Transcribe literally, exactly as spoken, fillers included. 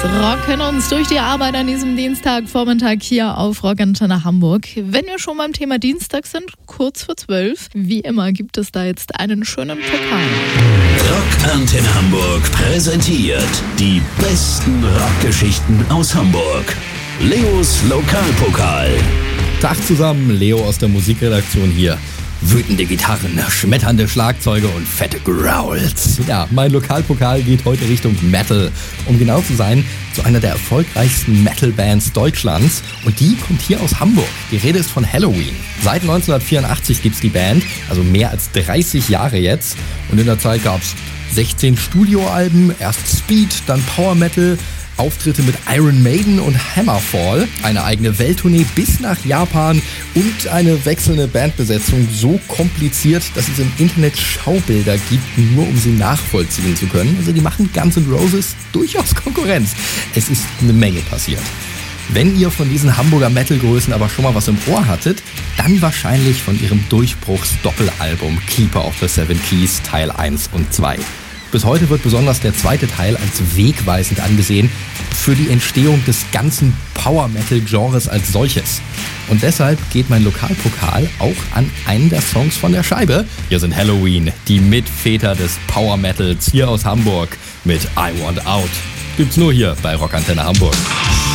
rocken uns durch die Arbeit an diesem Dienstagvormittag hier auf Rockantenne Hamburg. Wenn wir schon beim Thema Dienstag sind, kurz vor zwölf, wie immer gibt es da jetzt einen schönen Pokal. Rockantenne Hamburg präsentiert die besten Rockgeschichten aus Hamburg. Leos Lokalpokal. Tag zusammen, Leo aus der Musikredaktion hier. Wütende Gitarren, schmetternde Schlagzeuge und fette Growls. Ja, mein Lokalpokal geht heute Richtung Metal. Um genau zu sein, zu einer der erfolgreichsten Metal-Bands Deutschlands. Und die kommt hier aus Hamburg. Die Rede ist von Helloween. Seit neunzehnhundertvierundachtzig gibt's die Band, also mehr als dreißig Jahre jetzt. Und in der Zeit gab's sechzehn Studioalben, erst Speed, dann Power Metal, Auftritte mit Iron Maiden und Hammerfall, eine eigene Welttournee bis nach Japan und eine wechselnde Bandbesetzung so kompliziert, dass es im Internet Schaubilder gibt, nur um sie nachvollziehen zu können. Also die machen Guns N' Roses durchaus Konkurrenz. Es ist eine Menge passiert. Wenn ihr von diesen Hamburger Metal-Größen aber schon mal was im Ohr hattet, dann wahrscheinlich von ihrem Durchbruchs-Doppelalbum Keeper of the Seven Keys Teil eins und zwei. Bis heute wird besonders der zweite Teil als wegweisend angesehen für die Entstehung des ganzen Power-Metal-Genres als solches. Und deshalb geht mein Lokalpokal auch an einen der Songs von der Scheibe. Hier sind Helloween, die Mitväter des Power-Metals hier aus Hamburg mit I Want Out. Gibt's nur hier bei Rockantenne Hamburg.